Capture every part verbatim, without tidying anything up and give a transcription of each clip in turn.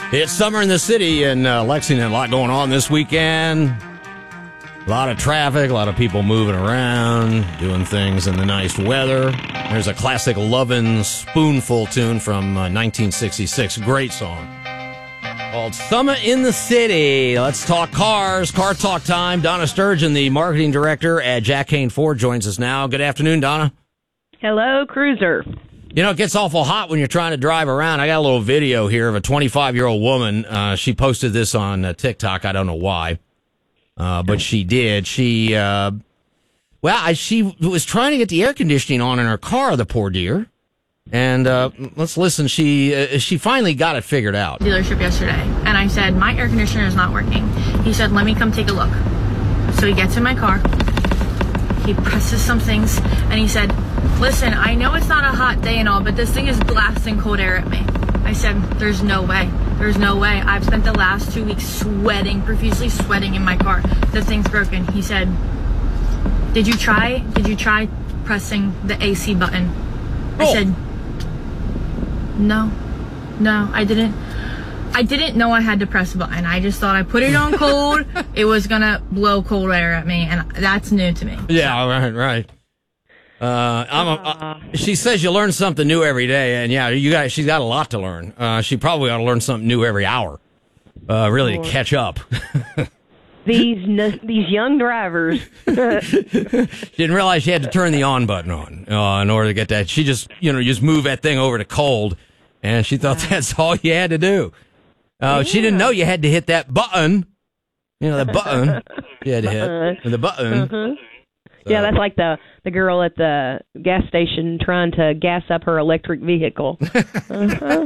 It's summer in the city in uh, Lexington. A lot going on this weekend. A lot of traffic, a lot of people moving around, doing things in the nice weather. There's a classic Lovin' Spoonful tune from uh, nineteen sixty-six. Great song. Called Summer in the City. Let's talk cars. Car talk time. Donna Sturgeon, the marketing director at Jack Kane Ford, joins us now. Good afternoon, Donna. Hello, Cruiser. You know, it gets awful hot when you're trying to drive around. I got a little video here of a twenty-five-year-old woman. Uh, she posted this on uh, TikTok. I don't know why, uh, but she did. She, uh, well, I, she was trying to get the air conditioning on in her car, the poor dear. And uh, let's listen. She uh, she finally got it figured out. Dealership yesterday, and I said, my air conditioner is not working. He said, let me come take a look. So he gets in my car. He presses some things, and he said, listen, I know it's not a hot day and all, but this thing is blasting cold air at me. I said, there's no way. There's no way. I've spent the last two weeks sweating, profusely sweating in my car. The thing's broken. He said, did you try, did you try pressing the A C button? I Oh. said, no, no, I didn't. I didn't know I had to press a button. I just thought I put it on cold. It was going to blow cold air at me, and that's new to me. Yeah, right, right. Uh, I'm a, uh, she says you learn something new every day, and yeah, you got. She's got a lot to learn. Uh, she probably ought to learn something new every hour, uh, really to catch up. These n- these young drivers. She didn't realize she had to turn the on button on uh, in order to get that. She just, you know, you just move that thing over to cold, and she thought that's all you had to do. Uh, yeah. She didn't know you had to hit that button. You know, the button you had to hit. The button. Uh-huh. So. Yeah, that's like the, the girl at the gas station trying to gas up her electric vehicle. Uh-huh.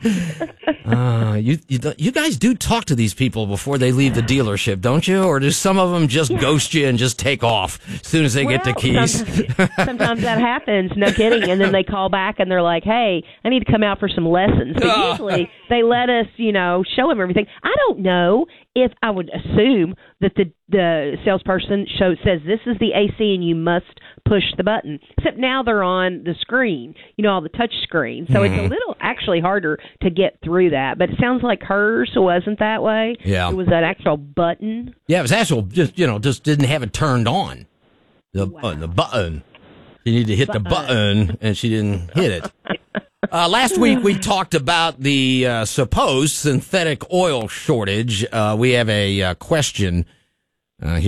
uh, you, you you guys do talk to these people before they leave the dealership, don't you? Or do some of them just yeah. ghost you and just take off as soon as they well, get the keys? Sometimes, sometimes that happens, no kidding. And then they call back and they're like, hey, I need to come out for some lessons. But usually they let us, you know, show them everything. I don't know if I would assume that the the salesperson shows says this is the A C and you must push the button. Except now they're on the screen, you know, all the touch screen. So mm-hmm. it's a little actually harder to get through that. But it sounds like hers wasn't that way. Yeah, it was that actual button. Yeah, it was actual. Just you know, just didn't have it turned on. The wow. uh, the button. You need to hit button. the button, and she didn't hit it. Uh, last week, we talked about the uh, supposed synthetic oil shortage. Uh, we have a uh, question uh, here.